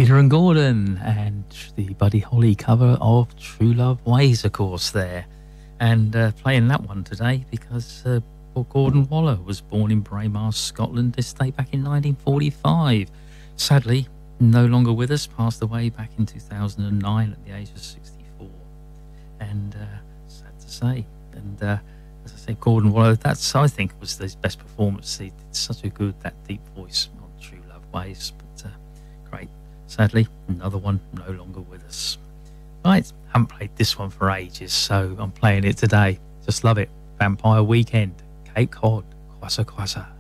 Taylor and Gordon and the Buddy Holly cover of True Love Ways, of course, there. And playing that one today because Gordon Waller was born in Braemar, Scotland, this day back in 1945. Sadly, no longer with us, passed away back in 2009 at the age of 64. And sad to say. And as I say, Gordon Waller, that's, I think, was his best performance. He did such a good, that deep voice on True Love Ways. But great. Sadly, another one no longer with us. Right, haven't played this one for ages, so I'm playing it today. Just love it. Vampire Weekend, Cape Cod, Kwasa Kwasa.